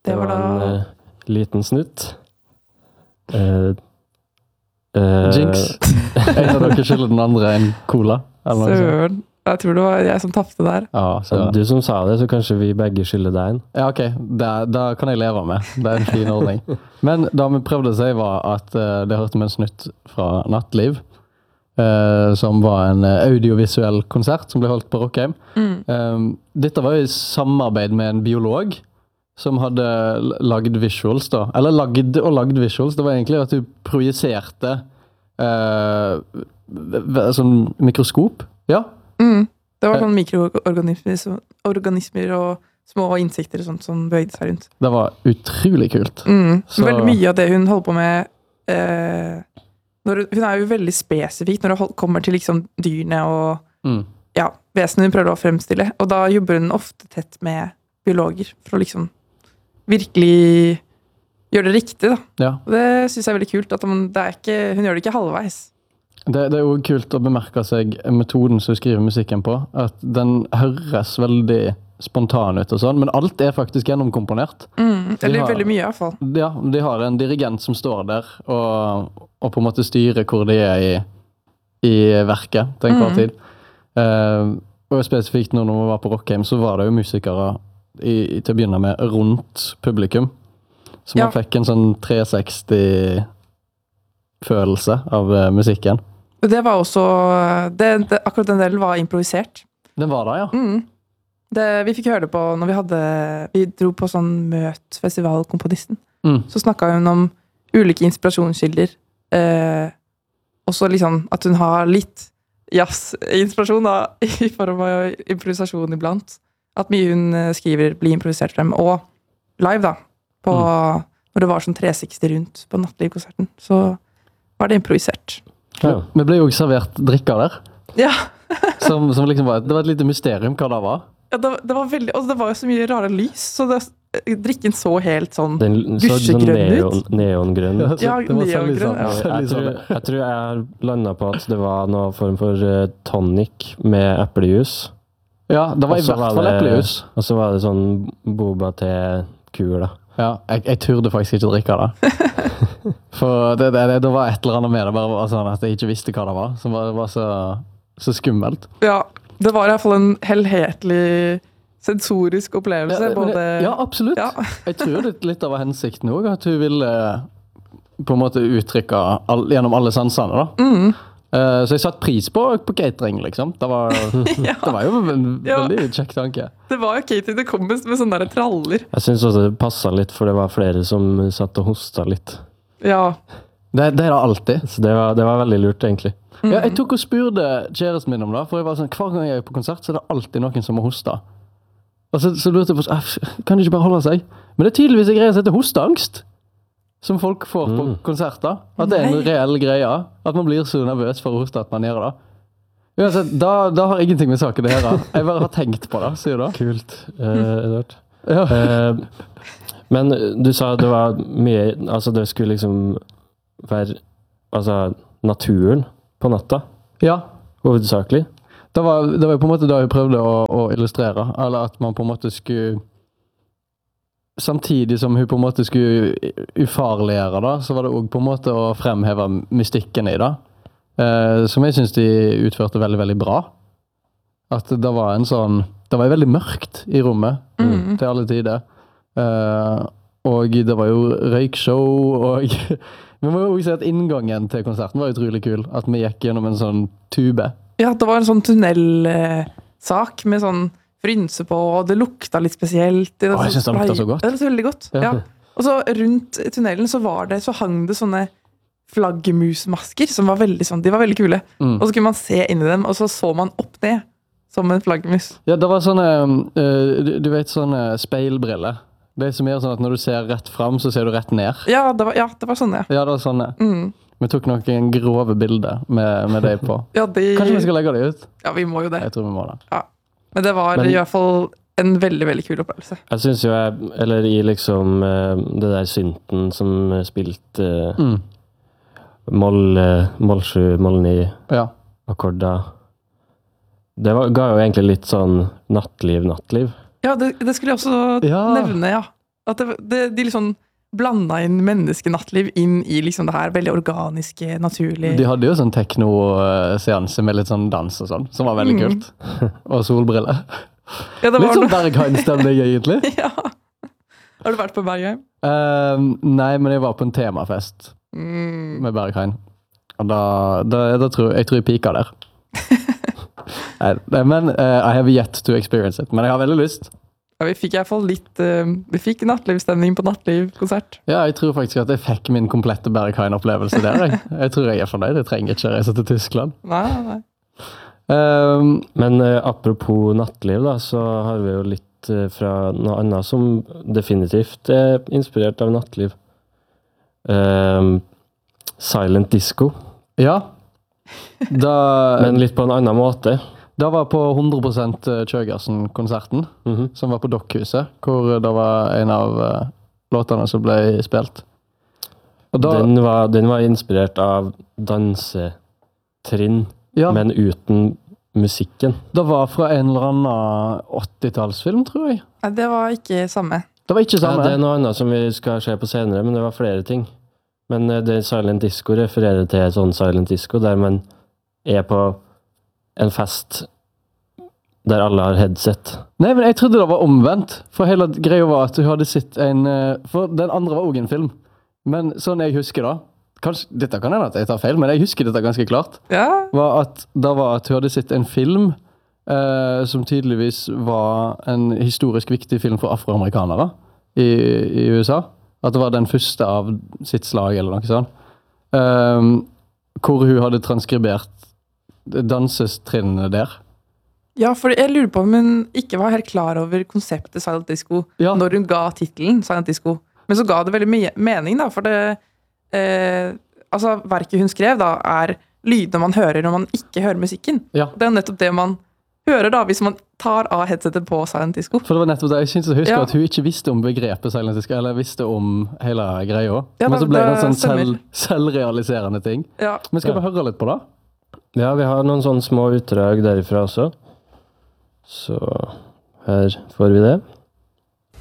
Det var en liten snutt. Jinx. En av dere skylder den andre en cola. Søren. Jeg tror det var jeg som tappte der. Ja, Du som sa det, så kanskje vi begge skylder deg en. Ja, ok. Da kan jeg leve med. Det en fin ordning. Men det vi prøvde å si var at det hørte med en snutt fra Nattliv, som var en audiovisuell konsert som ble holdt på Rockheim. Dette var i samarbeid med en biolog som hadde lagd visuals da. Eller lagd visuals. Det var egentlig at du projiserte sånn mikroskop. Ja. Det var sånn mikroorganismer og små insekter og sånt som bevegde seg rundt. Det var utrolig kult. Veldig mye av det hun holder på med hun jo veldig spesifikt når det kommer til liksom dyrene og vesenene hun prøver å fremstille. Og da jobber hun ofte tett med biologer for å liksom virkelig gjøre det riktig. Da. Ja. Og det synes jeg er veldig kult. At hun gjør det ikke halvveis. Det jo kult å bemerke seg metoden som hun skriver musikken på, at den høres veldig spontan ut og sånn, men alt faktisk gjennomkomponert. Eller veldig mye i hvert fall. Ja, de har en dirigent som står der og på en måte styrer hvor de i verket til enhver tid. Og spesifikt når vi var på Rockheim, så var det jo musikere til å begynne med rundt publikum. Så man fikk en sånn 360-følelse av musikken. Det var også akkurat den delen var improvisert. Den var der, ja. Vi fikk høre det på når vi dro på sånn Møt-festivalkomponisten. Så snakket hun om ulike inspirasjonskilder. Også liksom at hun har litt jazz-inspirasjon i form av improvisasjon iblant. At mye hun skriver blir improvisert frem. Og live da, når det var sånn 360 rundt på Nattliv-konserten, så var det improvisert. Ja. Vi ble jo servert drikker der. Ja. som liksom det var et lite mysterium hva det var. Ja, det var veldig, og det var jo så mye rare lys, så drikken så helt sånn dusjegrønn ut. Neongrønn. Ja, neongrønn. Jeg tror jeg har landet på at det var noen form for tonic med eplejus. Ja, det var i hvert fall eplejus. Og så var det sånn boba til kur da. Ja, jeg turde faktisk ikke drikke det. For det var et eller annet med det, bare var sånn at jeg ikke visste hva det var, som var så skummelt. Ja, det var i hvert fall en helhetlig sensorisk opplevelse. Ja, absolutt. Ja. Jeg tror det litt av hensikten også, at hun ville på en måte uttrykke gjennom alle sansene da. Så jeg satt pris på catering, liksom. Det var jo en veldig kjekk tanke. Det var jo catering, det kom med sånne der traller. Jeg synes også det passet litt, for det var flere som satt og hostet litt. Ja. Det det alltid. Så det var veldig lurt, egentlig. Ja, jeg tok og spurte kjæresten min om det, for jeg var sånn, hver gang jeg på konsert, så det alltid noen som må hoste. Og så lurte jeg på, kan de ikke bare holde seg? Men det tydeligvis en greie som heter hosteangst, som folk får på konserter. At det en reell greie, at man blir så nervøs for å hoste at man gjør det. Uansett, da har ingenting med saken å gjøre. Jeg bare har tenkt på det, sier du. Kult, Edvard. Ja. Men du sa det var mye, altså det skulle liksom være naturen på natta. Ja. Hovedsakelig. Det var på en måte da jeg prøvde å illustrere, eller at man på en måte skulle, samtidig som hun på en måte skulle ufarliggjøre det, så var det også på en måte å fremheve mystikken i det, som jeg synes de utførte veldig, veldig bra. At det var veldig mørkt i rommet til alle tider. Og det var jo røykshow, og vi må jo også si at inngangen til konserten var utrolig kul, at vi gikk gjennom en sånn tube. Ja, det var en sånn tunnelsak med sånn frynse på, og det lukta litt spesielt. Jeg synes det lukta så godt. Det lukta veldig godt, ja. Og så rundt tunnelen så hang det sånne flaggermusmasker, som var veldig sånn, de var veldig kule. Og så kunne man se inn i dem, og så man opp ned, som en flaggermus. Ja, det var sånne, du vet sånne speilbriller. Det som gjør sånn at når du ser rett frem, så ser du rett ned. Ja, det var sånne. Ja, det var sånne. Vi tok noen grove bilder med deg på. Ja, Kanskje vi skal legge det ut? Ja, vi må jo det. Jeg tror vi må det. Ja. Men det var i hvert fall en veldig, veldig kul opplevelse. Jeg synes jo eller i liksom det der synten som spilte moll 7, moll 9 akkorder. Det ga jo egentlig litt sånn nattliv. Ja, det skulle jeg også nevne, ja. At de liksom blanda inn menneskenattliv inn i liksom det her veldig organiske, naturlige. De hadde jo sånn tekno-seanse med litt sånn dans og sånn, som var veldig kult. Og solbriller. Ja, det var Litt sånn Berghain-stemning, egentlig. Ja. Har du vært på Bergheim? Nei, men jeg var på en temafest med Berghain. Og da tror jeg pika der. Men I have yet to experience it. Men jeg har veldig lyst. Ja, vi fikk i hvert fall litt vi fikk nattlivsstemning på nattlivkonsert. Ja, jeg tror faktisk at jeg fikk min komplette Berghain-opplevelse der. Jeg tror jeg er fornøyd. Jeg trenger ikke reise til Tyskland. Nei. Men apropos nattliv da, så har vi jo litt fra noe annet som definitivt er inspirert av nattliv. Silent disco. Ja. Men litt på en annen måte. Da var på 100% Kjøgersen-konserten, som var på Dokkhuset, hvor det var en av låtene som ble spilt. Og den var inspirert av dansetrinn, men uten musikken. Det var fra en eller annen 80-tallsfilm, tror jeg. Nei, det var ikke samme. Det var ikke samme. Ja, det er noe annet som vi skal se på senere, men det var flere ting. Men det Silent Disco refererer til et sånn Silent Disco, der man er på en fest der alle har headset. Nei, men jeg trodde det var omvendt. For hele greia var at du hadde sett for den andre var også en film. Men sånn jeg husker da, kanskje, dette kan hende at jeg tar feil, men jeg husker dette ganske klart, var at du hadde sett en film som tydeligvis var en historisk viktig film for afroamerikanere i USA. At det var den første av sitt slag, eller noe sånt. Hvor hun hadde transkribert dansestrinnene der. Ja, for jeg lurer på om hun ikke var helt klar over konseptet Silent Disco når hun ga titelen Silent Disco. Men så ga det veldig mye mening, da, for det altså, verket hun skrev da, er lydene man hører når man ikke hører musikken. Ja. Det er nettopp det man hører da, hvis man tar av headsetet på Silent Disco. For det var nettopp det. Jeg synes å huske at hun ikke visste om begrepet Silent Disco, eller visste om hele greia. Ja, men så ble det en sånn stemmer. selvrealiserende ting. Ja. Men skal vi høre litt på det? Ja, vi har noen sånne små utdrag derifra også. Så her får vi det.